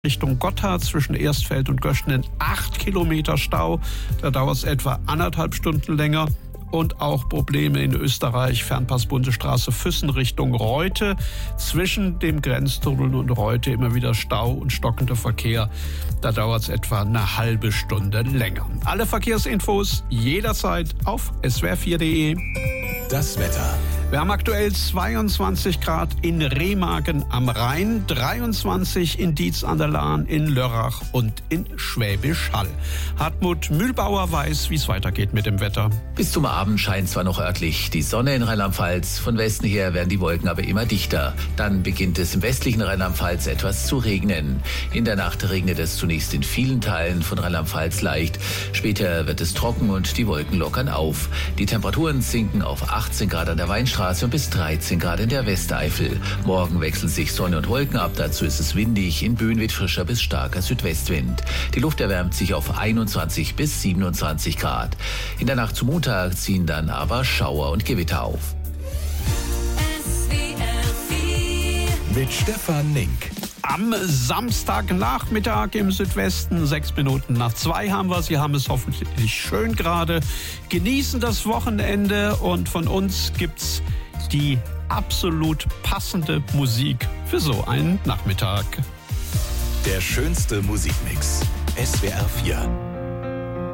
Richtung Gotthard zwischen Erstfeld und Göschenen 8 Kilometer Stau. Da dauert es etwa 1,5 Stunden länger. Und auch Probleme in Österreich, Fernpass-Bundesstraße Füssen Richtung Reute. Zwischen dem Grenztunnel und Reute immer wieder Stau und stockender Verkehr. Da dauert es etwa eine halbe Stunde länger. Alle Verkehrsinfos jederzeit auf swr4.de. Das Wetter. Wir haben aktuell 22 Grad in Remagen am Rhein, 23 in Dietz an der Lahn, in Lörrach und in Schwäbisch Hall. Hartmut Mühlbauer weiß, wie es weitergeht mit dem Wetter. Bis zum Abend scheint zwar noch örtlich die Sonne in Rheinland-Pfalz. Von Westen her werden die Wolken aber immer dichter. Dann beginnt es im westlichen Rheinland-Pfalz etwas zu regnen. In der Nacht regnet es zunächst in vielen Teilen von Rheinland-Pfalz leicht. Später wird es trocken und die Wolken lockern auf. Die Temperaturen sinken auf 18 Grad an der Weinstraße und bis 13 Grad in der Westeifel. Morgen wechseln sich Sonne und Wolken ab, dazu ist es windig, in Böen weht frischer bis starker Südwestwind. Die Luft erwärmt sich auf 21 bis 27 Grad. In der Nacht zum Montag ziehen dann aber Schauer und Gewitter auf. Mit Stefan Nink. Am Samstagnachmittag im Südwesten, 6 Minuten nach 2 haben wir. Sie haben es hoffentlich schön gerade. Genießen das Wochenende und von uns gibt's die absolut passende Musik für so einen Nachmittag. Der schönste Musikmix. SWR 4.